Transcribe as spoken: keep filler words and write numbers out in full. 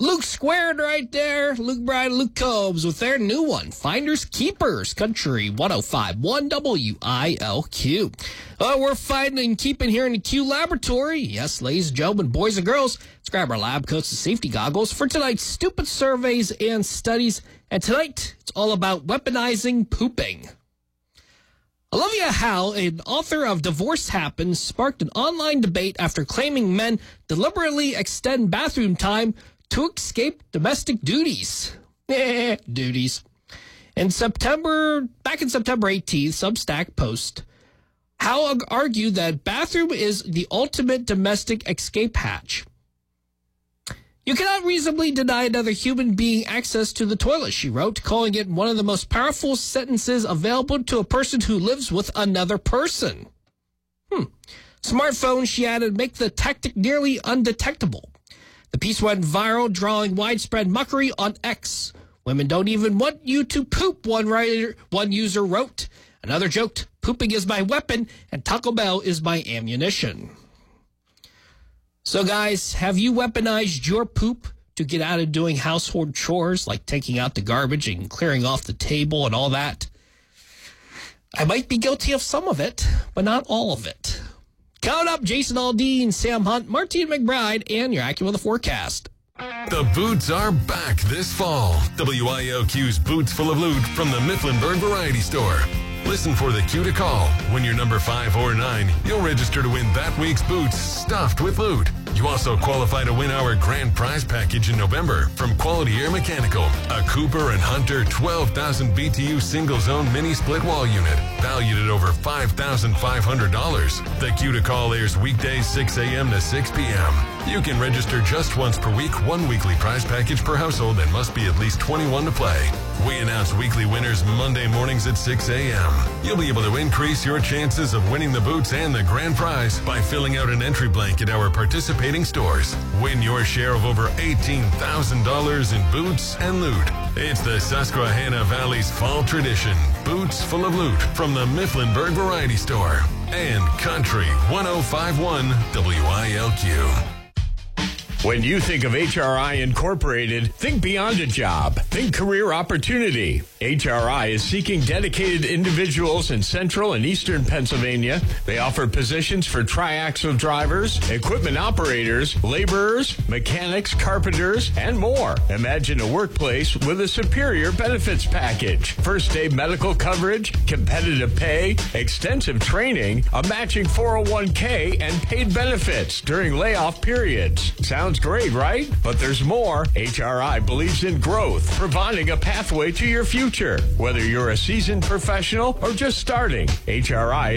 Luke squared right there. Luke Bryan, Luke Combs with their new one, Finders Keepers, Country one oh five point one W I L Q. Uh, we're finding and keeping here in the Q Laboratory. Yes, ladies and gentlemen, boys and girls, let's grab our lab coats and safety goggles for tonight's stupid surveys and studies. And tonight, it's all about weaponizing pooping. Olivia Howe, an author of Divorce Happens, sparked an online debate after claiming men deliberately extend bathroom time to escape domestic duties. duties. In September, back in September eighteenth, Substack post, Howe argued that bathroom is the ultimate domestic escape hatch. You cannot reasonably deny another human being access to the toilet, she wrote, calling it one of the most powerful sentences available to a person who lives with another person. Hmm. Smartphones, she added, make the tactic nearly undetectable. The piece went viral, drawing widespread mockery on X. Women don't even want you to poop, one writer, one user wrote. Another joked, pooping is my weapon and Taco Bell is my ammunition. So, guys, have you weaponized your poop to get out of doing household chores like taking out the garbage and clearing off the table and all that? I might be guilty of some of it, but not all of it. Coming up, Jason Aldean, Sam Hunt, Martine McBride, and your AccuWeather forecast. The Boots are back this fall. W I L Q's Boots Full of Loot from the Mifflinburg Variety Store. Listen for the cue to call. When you're number five or nine, you'll register to win that week's boots stuffed with loot. You also qualify to win our grand prize package in November from Quality Air Mechanical, a Cooper and Hunter twelve thousand B T U single-zone mini split wall unit, valued at over five thousand five hundred dollars. The cue to call airs weekdays six a.m. to six p.m. You can register just once per week, one weekly prize package per household, and must be at least twenty-one to play. We announce weekly winners Monday mornings at six a.m. You'll be able to increase your chances of winning the boots and the grand prize by filling out an entry blank at our participating stores. Win your share of over eighteen thousand dollars in boots and loot. It's the Susquehanna Valley's fall tradition. Boots Full of Loot from the Mifflinburg Variety Store and Country one oh five point one W I L Q. When you think of H R I Incorporated, think beyond a job. Think career opportunity. H R I is seeking dedicated individuals in central and eastern Pennsylvania. They offer positions for triaxle drivers, equipment operators, laborers, mechanics, carpenters, and more. Imagine a workplace with a superior benefits package. First day medical coverage, competitive pay, extensive training, a matching four oh one k, and paid benefits during layoff periods. Sounds great, right? But there's more. H R I believes in growth, providing a pathway to your future. Whether you're a seasoned professional or just starting, H R I